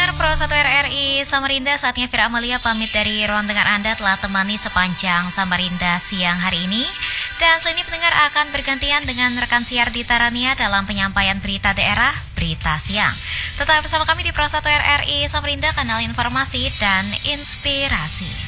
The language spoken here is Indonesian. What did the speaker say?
Pendengar Pro 1 RRI Samarinda, saatnya Fira Amalia pamit dari ruang dengar Anda, telah temani sepanjang Samarinda siang hari ini. Dan selanjutnya pendengar akan bergantian dengan rekan siar Dita Rania dalam penyampaian berita daerah, berita siang. Tetap bersama kami di Pro 1 RRI Samarinda, kanal informasi dan inspirasi.